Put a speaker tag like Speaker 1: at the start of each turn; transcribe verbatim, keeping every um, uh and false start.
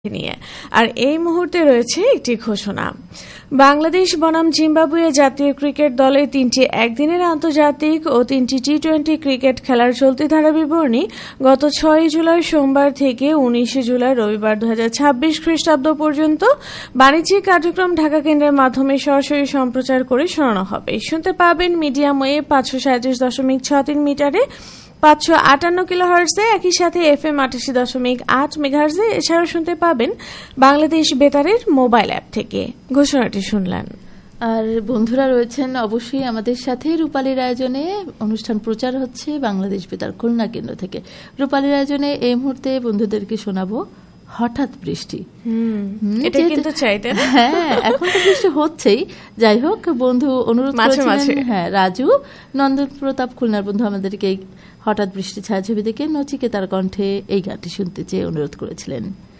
Speaker 1: নিয়ে। আর এই মুহূর্তে রয়েছে একটি ঘোষণা। বাংলাদেশ বনাম জিম্বাবুয়ে জাতীয় ক্রিকেট দলের তিনটি একদিনের আন্তর্জাতিক ও তিনটি টি টোয়েন্টি ক্রিকেট খেলার চলতি ধারা বিবরণী গত ছয়ই জুলাই সোমবার থেকে উনিশে জুলাই রবিবার দুই হাজার ছাব্বিশ খ্রিস্টাব্দ পর্যন্ত বাণিজ্যিক কার্যক্রম ঢাকা কেন্দ্রের মাধ্যমে সরাসরি সম্প্রচার করে শোনানো হবে। শুনতে পাবেন মিডিয়াম ওয়েভ পাঁচশো সাঁত্রিশ দশমিক ছয় তিন মিটারে, পাঁচশো আটান্ন কিলো হার্টজে, একই সাথে এফ এম আটাশি দশমিক আট মেগাহার্টজে। এছাড়াও শুনতে পাবেন বাংলাদেশ বেতারের মোবাইল অ্যাপ থেকে। ঘোষণাটি শুনলেন।
Speaker 2: আর বন্ধুরা রয়েছেন অবশ্যই আমাদের সাথে। রূপালীর আয়োজনে অনুষ্ঠান প্রচার হচ্ছে বাংলাদেশ বেতার খুলনা কেন্দ্র থেকে। রূপালীর আয়োজনে এই মুহূর্তে বন্ধুদেরকে শোনাবো হঠাৎ বৃষ্টি।
Speaker 1: এটা কিন্তু চাইতেন।
Speaker 2: হ্যাঁ, এখন তো বৃষ্টি হচ্ছেই। যাই হোক, বন্ধু অনুরোধ করেছিলেন, হ্যাঁ, রাজু নন্দন প্রতাপ খুলনার বন্ধু আমাদেরকে হঠাৎ বৃষ্টি ছায়াছবি থেকে নচিকেতার কণ্ঠে এই গানটি শুনতে চেয়ে অনুরোধ করেছিলেন।